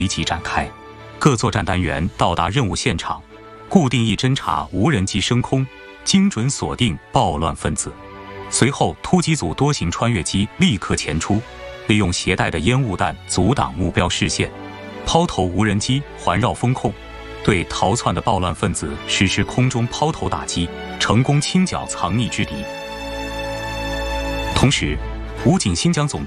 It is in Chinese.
随即展开，各作战单元到达任务现场，固定一侦察无人机升空，精准锁定暴乱分子。随后，突击组多型穿越机立刻前出，利用携带的烟雾弹阻挡目标视线，抛投无人机环绕风控，对逃窜的暴乱分子实施空中抛投打击，成功清剿藏匿之敌。同时，武警新疆总